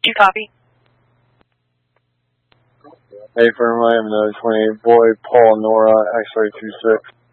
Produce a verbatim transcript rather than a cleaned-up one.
You copy? Hey, for Miami, twenty-eight, boy, Paul, Nora, X-ray two six.